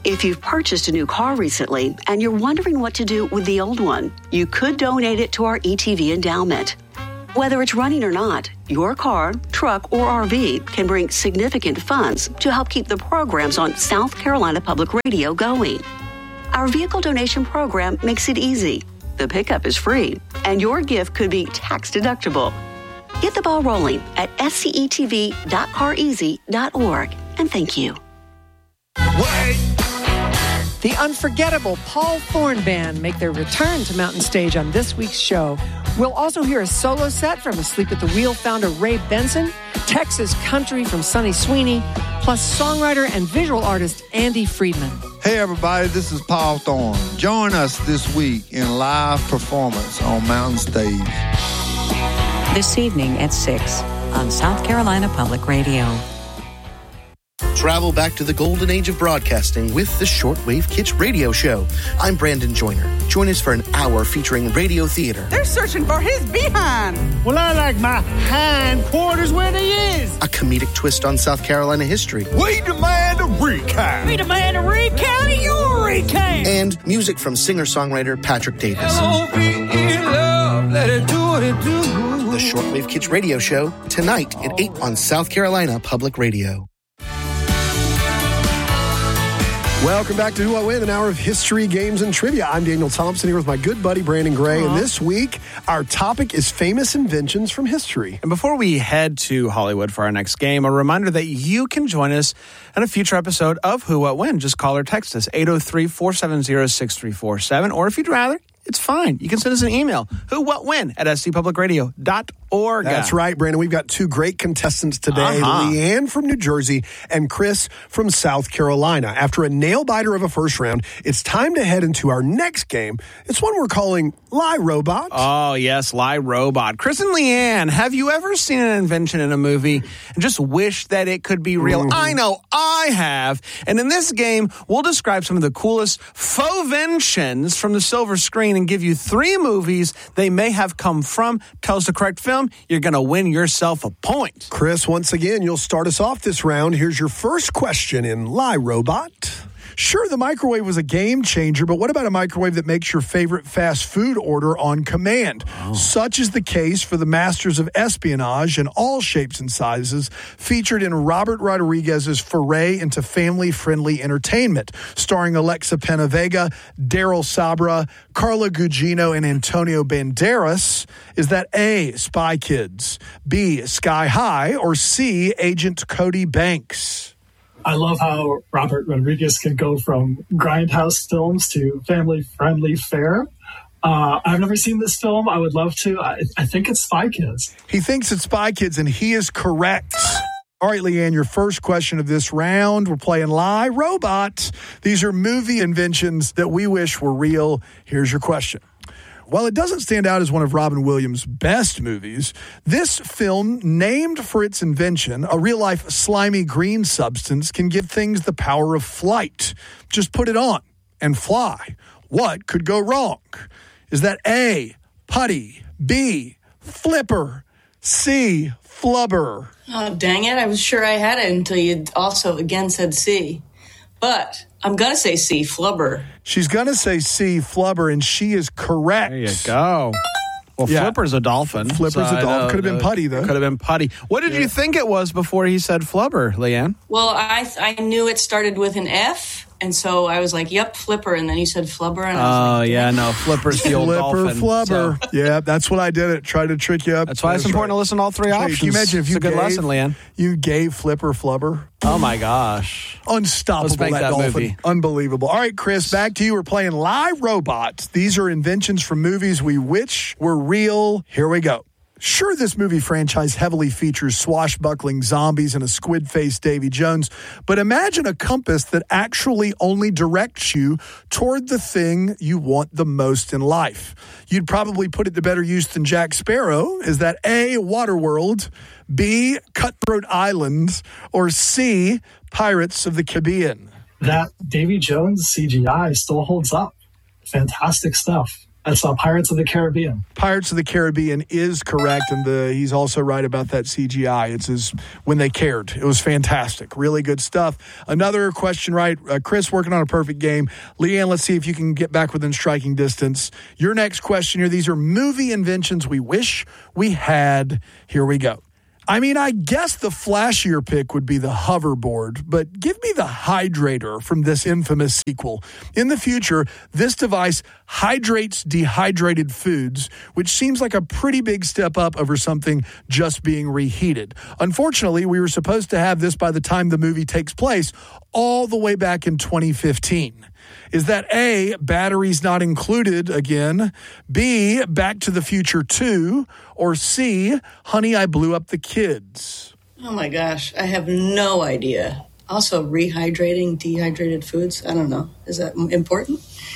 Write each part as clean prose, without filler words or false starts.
If you've purchased a new car recently and you're wondering what to do with the old one, you could donate it to our ETV endowment. Whether it's running or not, your car, truck, or RV can bring significant funds to help keep the programs on South Carolina Public Radio going. Our vehicle donation program makes it easy. The pickup is free, and your gift could be tax deductible. Get the ball rolling at scetv.careasy.org, and thank you. Wait. The unforgettable Paul Thorne Band make their return to Mountain Stage on this week's show. We'll also hear a solo set from Asleep at the Wheel founder Ray Benson, Texas country from Sonny Sweeney, plus songwriter and visual artist Andy Friedman. Hey everybody, this is Paul Thorne. Join us this week in live performance on Mountain Stage. This evening at 6 on South Carolina Public Radio. Travel back to the golden age of broadcasting with the Shortwave Kids Radio Show. I'm Brandon Joyner. Join us for an hour featuring radio theater. They're searching for his behind. Well, I like my hindquarters where they is. A comedic twist on South Carolina history. We demand a recount. We demand a recount of your recount. And music from singer-songwriter Patrick Davis. Love, let it do what it do. The Shortwave Kids Radio Show, tonight at 8 on South Carolina Public Radio. Welcome back to Who I Win, an hour of history, games, and trivia. I'm Daniel Thompson here with my good buddy Brandon Gray. And this week, our topic is famous inventions from history. And before we head to Hollywood for our next game, a reminder that you can join us in a future episode of Who What When. Just call or text us, 803-470-6347. Or if you'd rather, it's fine. You can send us an email, whowhatwhen@scpublicradio.org. That's right, Brandon. We've got two great contestants today, Leanne from New Jersey and Chris from South Carolina. After a nail-biter of a first round, it's time to head into our next game. It's one we're calling Lie Robot. Oh, yes, Lie Robot. Chris and Leanne, have you ever seen an invention in a movie and just wished that it could be real? Mm-hmm. I know I have. And in this game, we'll describe some of the coolest faux-ventions from the silver screen and give you 3 movies they may have come from. Tell us the correct film. You're going to win yourself a point. Chris, once again, you'll start us off this round. Here's your first question in Lie Robot. Sure, the microwave was a game changer, but what about a microwave that makes your favorite fast food order on command? Oh. Such is the case for the Masters of Espionage in all shapes and sizes, featured in Robert Rodriguez's foray into family-friendly entertainment, starring Alexa Penavega, Daryl Sabra, Carla Gugino, and Antonio Banderas. Is that A, Spy Kids, B, Sky High, or C, Agent Cody Banks? I love how Robert Rodriguez can go from grindhouse films to family-friendly fare. I've never seen this film. I would love to. I think it's Spy Kids. He thinks it's Spy Kids, and he is correct. All right, Leanne, your first question of this round. We're playing Lie Robot. These are movie inventions that we wish were real. Here's your question. While it doesn't stand out as one of Robin Williams' best movies, this film, named for its invention, a real-life slimy green substance, can give things the power of flight. Just put it on and fly. What could go wrong? Is that A, putty, B, flipper, C, flubber? Oh, dang it. I was sure I had it until you also again said C. But I'm going to say C, flubber. She's going to say C, flubber, and she is correct. There you go. Well, yeah. Flipper's a dolphin. Flipper's a dolphin. Could have been putty, though. Could have been putty. What did you think it was before he said flubber, Leanne? Well, I knew it started with an F, and so I was like, yep, flipper, and then he said flubber, and I was like, yeah, no, flipper's the old dolphin. Flubber. So. Yeah, that's what I did. It tried to trick you up. That's why it's important to listen to all 3 options. Can you imagine if you it's a good lesson, Leanne. You gave flipper flubber? Oh, my gosh. Unstoppable, Let's make that dolphin. Movie. Unbelievable. All right, Chris, back to you. We're playing Lie Robot. These are inventions from movies we wish were real. Here we go. Sure, this movie franchise heavily features swashbuckling zombies and a squid-faced Davy Jones, but imagine a compass that actually only directs you toward the thing you want the most in life. You'd probably put it to better use than Jack Sparrow. Is that A, Waterworld, B, Cutthroat Island, or C, Pirates of the Caribbean? That Davy Jones CGI still holds up. Fantastic stuff. That's Pirates of the Caribbean. Pirates of the Caribbean is correct, and he's also right about that CGI. It's when they cared. It was fantastic. Really good stuff. Another question right. Chris working on a perfect game. Leanne, let's see if you can get back within striking distance. Your next question here. These are movie inventions we wish we had. Here we go. I mean, I guess the flashier pick would be the hoverboard, but give me the hydrator from this infamous sequel. In the future, this device hydrates dehydrated foods, which seems like a pretty big step up over something just being reheated. Unfortunately, we were supposed to have this by the time the movie takes place, all the way back in 2015. Is that A, batteries not included again, B, Back to the Future 2, or C, Honey, I Blew Up the Kids? Oh my gosh, I have no idea. Also, rehydrating dehydrated foods, I don't know. Is that important?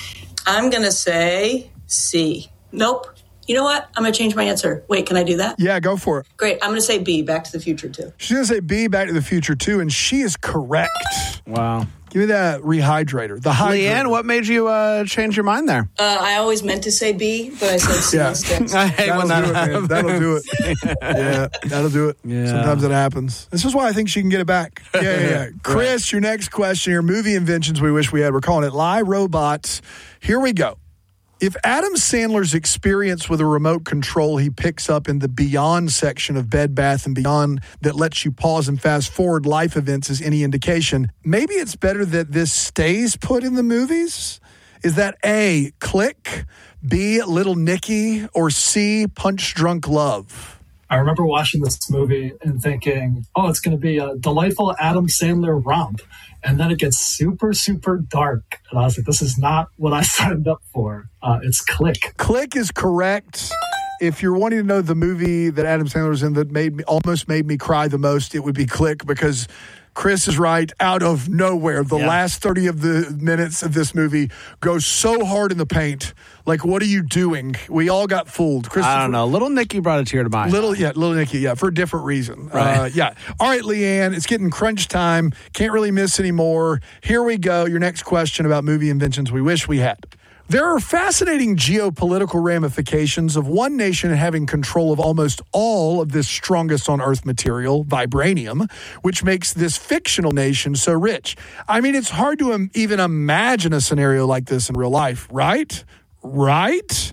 I'm going to say C. Nope. You know what? I'm going to change my answer. Wait, can I do that? Yeah, go for it. Great. I'm going to say B, Back to the Future 2. She's going to say B, Back to the Future 2, and she is correct. Wow. Give me that rehydrator. The hydrator. Leanne, what made you change your mind there? I always meant to say B, but I said C instead. I hate when that happens. That'll do it. Yeah, that'll do it. Yeah. Sometimes it happens. This is why I think she can get it back. Yeah. Chris, your next question here. Movie inventions we wish we had. We're calling it Lie Robots. Here we go. If Adam Sandler's experience with a remote control he picks up in the Beyond section of Bed Bath & Beyond that lets you pause and fast forward life events is any indication, maybe it's better that this stays put in the movies? Is that A, Click, B, Little Nicky, or C, Punch Drunk Love? I remember watching this movie and thinking, oh, it's going to be a delightful Adam Sandler romp. And then it gets super, super dark. And I was like, this is not what I signed up for. It's Click. Click is correct. If you're wanting to know the movie that Adam Sandler was in that almost made me cry the most, it would be Click, because Chris is right. Out of nowhere, the last 30 of the minutes of this movie goes so hard in the paint. Like, what are you doing? We all got fooled. I don't know. Little Nicky brought a tear to my eye. Little Nicky, for a different reason. Right. All right, Leanne, it's getting crunch time. Can't really miss anymore. Here we go. Your next question about movie inventions we wish we had. There are fascinating geopolitical ramifications of one nation having control of almost all of this strongest on Earth material, vibranium, which makes this fictional nation so rich. I mean, it's hard to even imagine a scenario like this in real life, right? Right?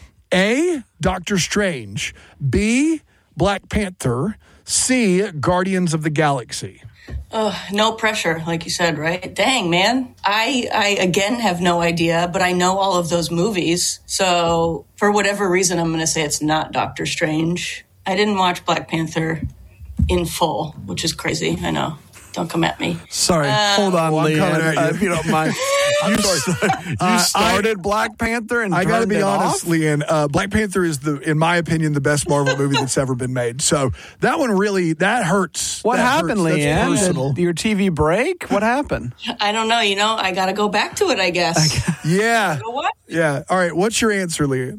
A, Doctor Strange. B, Black Panther. C, Guardians of the Galaxy. No pressure, like you said, right? Dang, man. I again have no idea, but I know all of those movies. So for whatever reason, I'm going to say it's not Doctor Strange. I didn't watch Black Panther in full, which is crazy. I know. Don't come at me. Sorry. Hold on, Leanne, if you don't mind. I'm sorry. You started Black Panther and I got to be off? honest, Leanne. Black Panther is, in my opinion, the best Marvel movie that's ever been made. So that one really, that hurts. What happened, Leanne? Did your TV break? What happened? I don't know. I got to go back to it, I guess. Yeah. You know what? Yeah. All right. What's your answer, Leanne?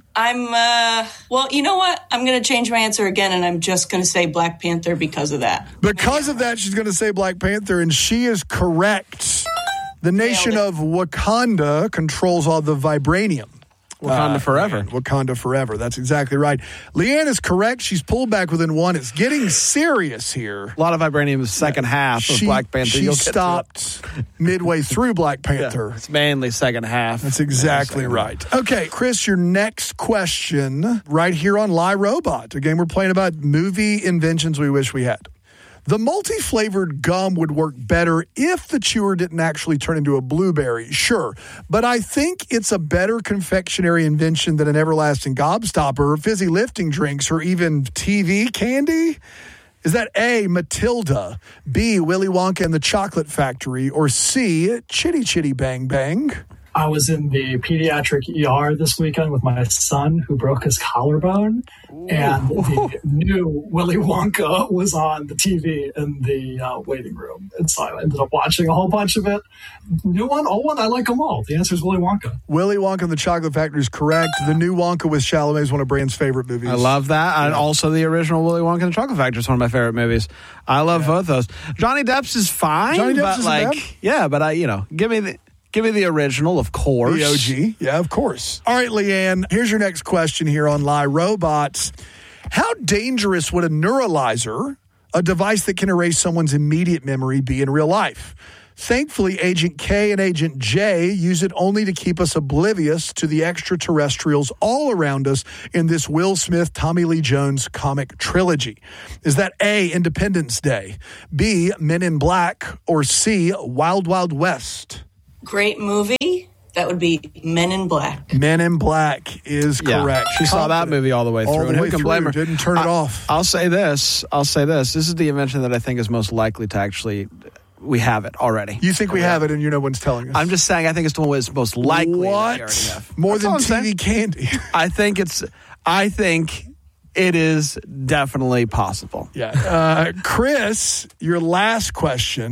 Well, you know what? I'm going to change my answer again, and I'm just going to say Black Panther because of that. Because of that, she's going to say Black Panther, and she is correct. The nation of Wakanda controls all the vibranium. Wakanda forever. Wakanda forever. That's exactly right. Leanne is correct. She's pulled back within one. It's getting serious here. A lot of vibranium in the second half of Black Panther. She stopped midway through Black Panther. It's mainly second half. That's exactly right. Okay, Chris, your next question right here on Lie Robot, a game we're playing about movie inventions we wish we had. The multi-flavored gum would work better if the chewer didn't actually turn into a blueberry, sure. But I think it's a better confectionery invention than an everlasting gobstopper, fizzy lifting drinks, or even TV candy. Is that A, Matilda, B, Willy Wonka and the Chocolate Factory, or C, Chitty Chitty Bang Bang? I was in the pediatric ER this weekend with my son who broke his collarbone. Ooh. And the new Willy Wonka was on the TV in the waiting room. And so I ended up watching a whole bunch of it. New one, old one, I like them all. The answer is Willy Wonka. Willy Wonka and the Chocolate Factory is correct. The new Wonka with Chalamet is one of Brand's favorite movies. I love that. And also the original Willy Wonka and the Chocolate Factory is one of my favorite movies. I love both those. Johnny Depp's is fine. Johnny Depp's is like, bad. Yeah, but give Give me the original, of course. The OG. Yeah, of course. All right, Leanne, here's your next question here on Lie Robots. How dangerous would a neuralizer, a device that can erase someone's immediate memory, be in real life? Thankfully, Agent K and Agent J use it only to keep us oblivious to the extraterrestrials all around us in this Will Smith, Tommy Lee Jones comic trilogy. Is that A, Independence Day, B, Men in Black, or C, Wild Wild West? Great movie. That would be Men in Black. Men in Black is correct. She saw that movie all the way through. All the and way who can through. blame her? Didn't turn it off. I'll say this. This is the invention that I think is most likely to actually... We have it already. You think we have it and no one's telling us? I'm just saying I think it's the one that's most likely. What? That we already have. More That's than TV candy. I think it is definitely possible. Yeah. Chris, your last question.